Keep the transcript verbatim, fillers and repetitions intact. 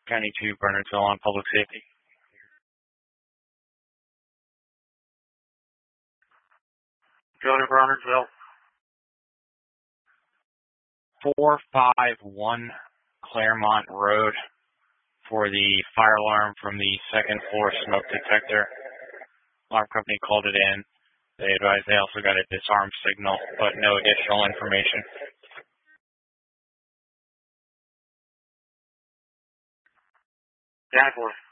County two, Bernardsville on public safety. Go to Bernardsville. four five one Claremont Road for the fire alarm from the second floor smoke detector. Alarm company called it in. They advised they also got a disarm signal, but no additional information. ten four.